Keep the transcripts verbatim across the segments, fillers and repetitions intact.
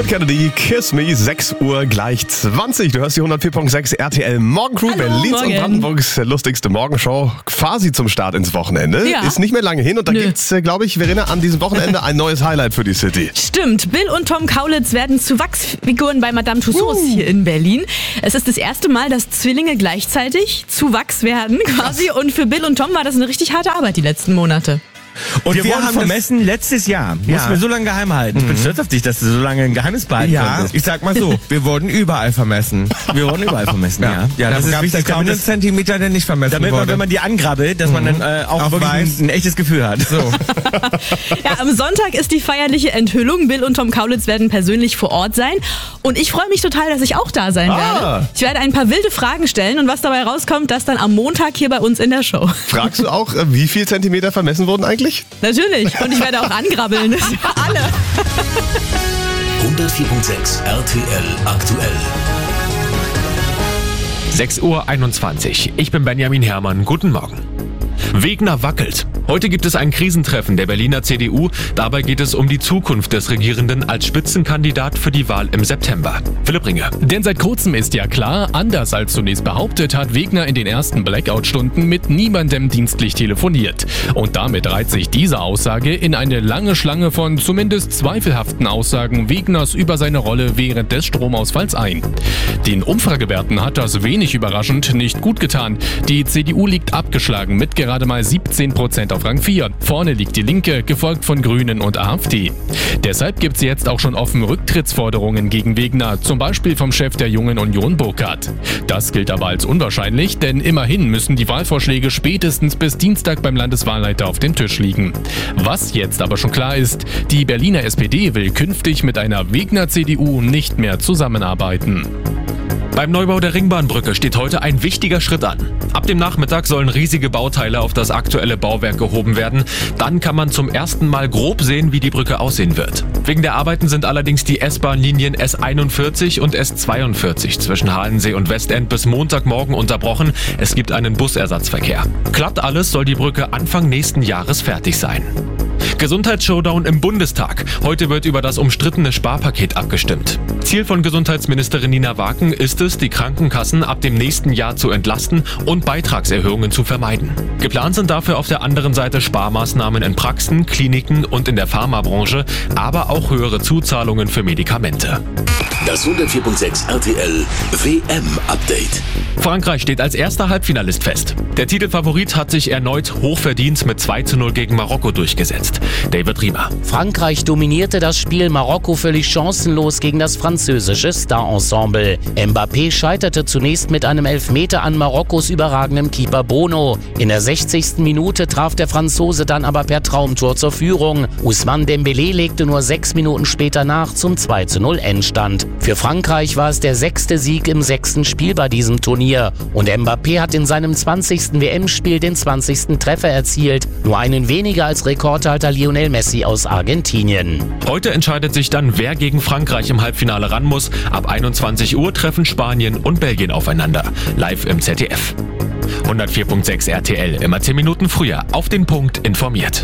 Kennedy, Kiss Me, sechs Uhr gleich zwanzig. Du hörst die hundertvier Komma sechs R T L Morgencrew, Hallo, Berlins morgen. und Brandenburgs lustigste Morgenshow, quasi zum Start ins Wochenende. Ja. Ist nicht mehr lange hin und da Nö. gibt's, äh, glaube ich, Verena, an diesem Wochenende ein neues Highlight für die City. Stimmt, Bill und Tom Kaulitz werden zu Wachsfiguren bei Madame Tussauds Uh. hier in Berlin. Es ist das erste Mal, dass Zwillinge gleichzeitig zu Wachs werden quasi. Und für Bill und Tom war das eine richtig harte Arbeit die letzten Monate. Und wir, Wir wurden haben vermessen letztes Jahr. Ja. Mussten wir so lange geheim halten. Ich bin stolz auf dich, dass du so lange ein Geheimnis behalten Ja, konntest. ich sag mal so, wir wurden überall vermessen. Wir wurden überall vermessen, ja. Ja, da das ist gab's wichtig, kaum damit, einen das, Zentimeter, der nicht vermessen damit man, wurde. wenn man die angrabbelt, dass man dann äh, auch, Auch wirklich weiß. ein, ein echtes Gefühl hat. so. Ja, am Sonntag ist die feierliche Enthüllung. Bill und Tom Kaulitz werden persönlich vor Ort sein. Und ich freue mich total, dass ich auch da sein Ah. werde. Ich werde ein paar wilde Fragen stellen und was dabei rauskommt, das dann am Montag hier bei uns in der Show. Fragst du auch, äh, wie viel Zentimeter vermessen wurden eigentlich? Natürlich. Und ich werde auch angrabbeln. Alle. hundertvier Komma sechs R T L aktuell. sechs Uhr einundzwanzig. Ich bin Benjamin Herrmann. Guten Morgen. Wegner wackelt. Heute gibt es ein Krisentreffen der Berliner C D U. Dabei geht es um die Zukunft des Regierenden als Spitzenkandidat für die Wahl im September. Philipp Ringe. Denn seit kurzem ist ja klar, anders als zunächst behauptet, hat Wegner in den ersten Blackout-Stunden mit niemandem dienstlich telefoniert. Und damit reiht sich diese Aussage in eine lange Schlange von zumindest zweifelhaften Aussagen Wegners über seine Rolle während des Stromausfalls ein. Den Umfragewerten hat das wenig überraschend nicht gut getan. Die C D U liegt abgeschlagen mit gerade mal siebzehn Prozent auf Rang vier. Vorne liegt die Linke, gefolgt von Grünen und AfD. Deshalb gibt es jetzt auch schon offen Rücktrittsforderungen gegen Wegner, zum Beispiel vom Chef der Jungen Union Burkhardt. Das gilt aber als unwahrscheinlich, denn immerhin müssen die Wahlvorschläge spätestens bis Dienstag beim Landeswahlleiter auf dem Tisch liegen. Was jetzt aber schon klar ist, die Berliner S P D will künftig mit einer Wegner-C D U nicht mehr zusammenarbeiten. Beim Neubau der Ringbahnbrücke steht heute ein wichtiger Schritt an. Ab dem Nachmittag sollen riesige Bauteile auf das aktuelle Bauwerk gehoben werden. Dann kann man zum ersten Mal grob sehen, wie die Brücke aussehen wird. Wegen der Arbeiten sind allerdings die S-Bahn-Linien S einundvierzig und S zweiundvierzig zwischen Halensee und Westend bis Montagmorgen unterbrochen. Es gibt einen Busersatzverkehr. Klappt alles, soll die Brücke Anfang nächsten Jahres fertig sein. Gesundheitsshowdown im Bundestag. Heute wird über das umstrittene Sparpaket abgestimmt. Ziel von Gesundheitsministerin Nina Waken ist es, die Krankenkassen ab dem nächsten Jahr zu entlasten und Beitragserhöhungen zu vermeiden. Geplant sind dafür auf der anderen Seite Sparmaßnahmen in Praxen, Kliniken und in der Pharmabranche, aber auch höhere Zuzahlungen für Medikamente. Das hundertvier Komma sechs R T L W M-Update. Frankreich steht als erster Halbfinalist fest. Der Titelfavorit hat sich erneut hochverdient mit zwei zu null gegen Marokko durchgesetzt. David Riemer. Frankreich dominierte das Spiel, Marokko völlig chancenlos gegen das französische Star-Ensemble. Mbappé scheiterte zunächst mit einem Elfmeter an Marokkos überragendem Keeper Bono. In der sechzigsten Minute traf der Franzose dann aber per Traumtor zur Führung. Ousmane Dembélé legte nur sechs Minuten später nach zum zwei zu null Endstand. Für Frankreich war es der sechste Sieg im sechsten Spiel bei diesem Turnier. Und Mbappé hat in seinem zwanzigsten W M-Spiel den zwanzigsten Treffer erzielt. Nur einen weniger als Rekordhalter Lionel Messi aus Argentinien. Heute entscheidet sich dann, wer gegen Frankreich im Halbfinale ran muss. Ab einundzwanzig Uhr treffen Spanien und Belgien aufeinander. Live im Z D F. hundertvier Komma sechs R T L, immer zehn Minuten früher, auf den Punkt informiert.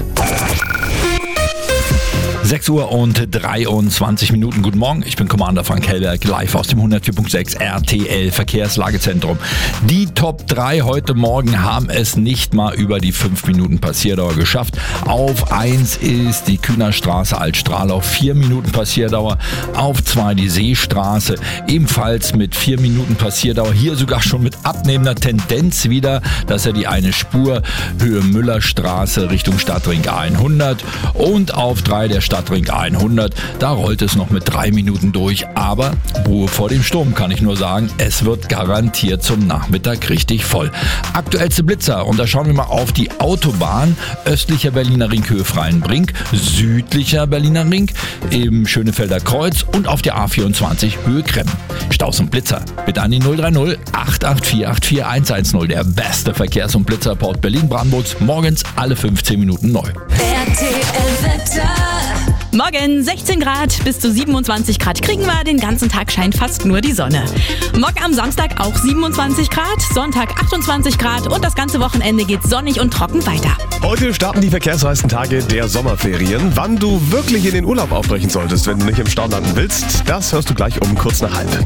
sechs Uhr und dreiundzwanzig Minuten. Guten Morgen, ich bin Commander Frank Hellberg, live aus dem hundertvier Komma sechs R T L Verkehrslagezentrum. Die Top drei heute Morgen haben es nicht mal über die fünf Minuten Passierdauer geschafft. Auf eins ist die Kühnerstraße Altstralau, vier Minuten Passierdauer. Auf zwei die Seestraße, ebenfalls mit vier Minuten Passierdauer. Hier sogar schon mit abnehmender Tendenz wieder, dass er die eine Spur Höhe Müllerstraße Richtung Stadtring hundert. Und auf drei der Stadtring hundert, da rollt es noch mit drei Minuten durch, aber Ruhe vor dem Sturm, kann ich nur sagen. Es wird garantiert zum Nachmittag richtig voll. Aktuellste Blitzer, und da schauen wir mal auf die Autobahn. Östlicher Berliner Ring Höhe Freienbrink, südlicher Berliner Ring im Schönefelder Kreuz und auf der A vierundzwanzig Höhe Kremm. Staus und Blitzer, bitte an die null drei null acht acht vier acht vier eins eins null. Der beste Verkehrs- und Blitzerport Berlin-Brandenburgs, morgens alle fünfzehn Minuten neu. R T L Wetter. Morgen sechzehn Grad bis zu siebenundzwanzig Grad kriegen wir. Den ganzen Tag scheint fast nur die Sonne. Morgen am Samstag auch siebenundzwanzig Grad, Sonntag achtundzwanzig Grad und das ganze Wochenende geht sonnig und trocken weiter. Heute starten die verkehrsreichsten Tage der Sommerferien. Wann du wirklich in den Urlaub aufbrechen solltest, wenn du nicht im Stau landen willst, das hörst du gleich um kurz nach halb.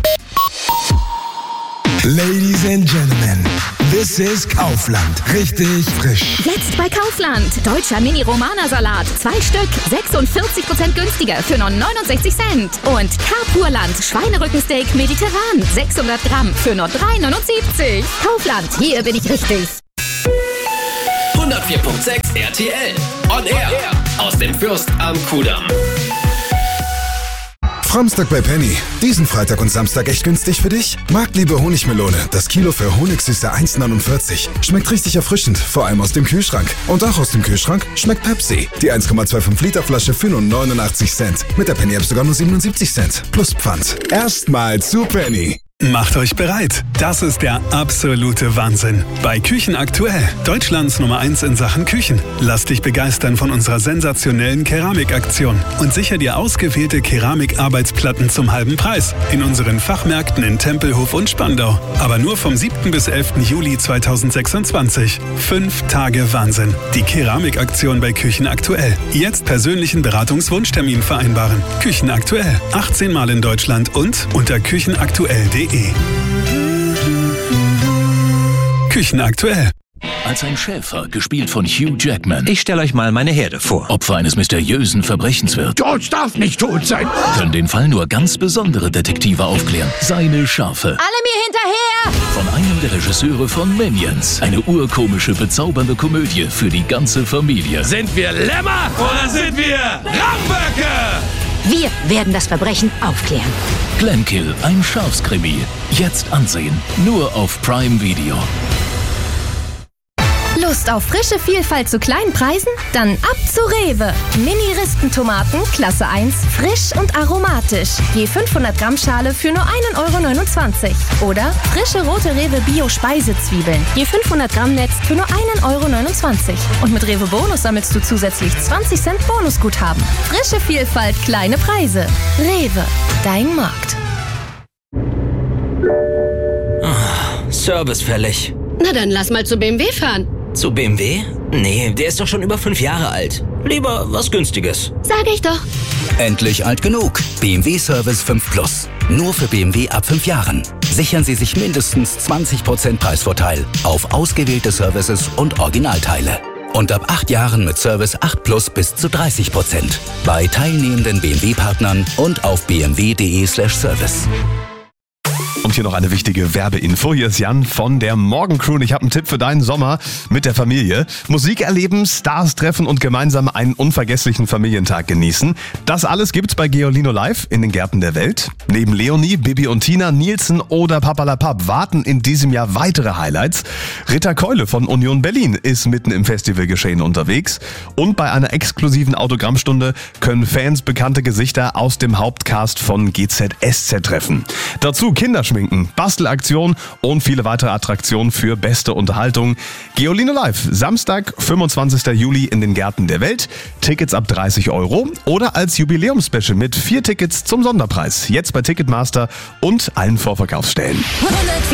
Ladies and Gentlemen, this is Kaufland. Richtig frisch. Jetzt bei Kaufland. Deutscher Mini-Romana-Salat. Zwei Stück. sechsundvierzig Prozent günstiger für nur neunundsechzig Cent. Und Carpurland. Schweinerückensteak mediterran. sechshundert Gramm für nur drei neunundsiebzig. Kaufland. Hier bin ich richtig. hundertvier Komma sechs R T L. On Air. Aus dem Fürst am Kudamm. Framstag bei Penny. Diesen Freitag und Samstag echt günstig für dich? Marktliebe Honigmelone. Das Kilo für Honigsüße eins neunundvierzig. Schmeckt richtig erfrischend, vor allem aus dem Kühlschrank. Und auch aus dem Kühlschrank schmeckt Pepsi. Die eins Komma fünfundzwanzig Liter Flasche für nur neunundachtzig Cent. Mit der Penny App sogar nur siebenundsiebzig Cent. Plus Pfand. Erstmal zu Penny. Macht euch bereit. Das ist der absolute Wahnsinn. Bei Küchen aktuell. Deutschlands Nummer eins in Sachen Küchen. Lass dich begeistern von unserer sensationellen Keramikaktion und sicher dir ausgewählte Keramikarbeitsplatten zum halben Preis. In unseren Fachmärkten in Tempelhof und Spandau. Aber nur vom siebten bis elften Juli zweitausendsechsundzwanzig. Fünf Tage Wahnsinn. Die Keramikaktion bei Küchen aktuell. Jetzt persönlichen Beratungswunschtermin vereinbaren. Küchen aktuell. achtzehn Mal in Deutschland und unter küchenaktuell punkt de. Küchen aktuell. Als ein Schäfer, gespielt von Hugh Jackman. Ich stelle euch mal meine Herde vor. Opfer eines mysteriösen Verbrechens wird. George darf nicht tot sein. Können den Fall nur ganz besondere Detektive aufklären. Seine Schafe. Alle mir hinterher! Von einem der Regisseure von Minions. Eine urkomische, bezaubernde Komödie für die ganze Familie. Sind wir Lämmer oder sind wir Rauchböcke? Wir werden das Verbrechen aufklären. Glenkill, ein Schafskrimi. Jetzt ansehen. Nur auf Prime Video. Lust auf frische Vielfalt zu kleinen Preisen? Dann ab zu Rewe. Mini-Ristentomaten, Klasse eins, frisch und aromatisch. Je fünfhundert Gramm Schale für nur ein Euro neunundzwanzig. Oder frische rote Rewe Bio-Speisezwiebeln. Je fünfhundert Gramm Netz für nur ein Euro neunundzwanzig. Und mit Rewe Bonus sammelst du zusätzlich zwanzig Cent Bonusguthaben. Frische Vielfalt, kleine Preise. Rewe, dein Markt. Oh, Service fällig. Na dann lass mal zu B M W fahren. Zu B M W? Nee, der ist doch schon über fünf Jahre alt. Lieber was Günstiges. Sag ich doch. Endlich alt genug. B M W Service fünf Plus. Nur für B M W ab fünf Jahren. Sichern Sie sich mindestens zwanzig Prozent Preisvorteil auf ausgewählte Services und Originalteile. Und ab acht Jahren mit Service acht Plus bis zu dreißig Prozent. Bei teilnehmenden B M W-Partnern und auf b m w punkt de slash service. Und hier noch eine wichtige Werbeinfo. Hier ist Jan von der Morgencrew und ich habe einen Tipp für deinen Sommer mit der Familie. Musik erleben, Stars treffen und gemeinsam einen unvergesslichen Familientag genießen. Das alles gibt's bei Geolino Live in den Gärten der Welt. Neben Leonie, Bibi und Tina, Nielsen oder Papalapap warten in diesem Jahr weitere Highlights. Ritter Keule von Union Berlin ist mitten im Festivalgeschehen unterwegs. Und bei einer exklusiven Autogrammstunde können Fans bekannte Gesichter aus dem Hauptcast von G Z S Z treffen. Dazu Kinderschminken, Bastelaktion und viele weitere Attraktionen für beste Unterhaltung. Geolino Live, Samstag, fünfundzwanzigsten Juli in den Gärten der Welt. Tickets ab dreißig Euro oder als Jubiläumsspecial mit vier Tickets zum Sonderpreis. Jetzt bei Ticketmaster und allen Vorverkaufsstellen.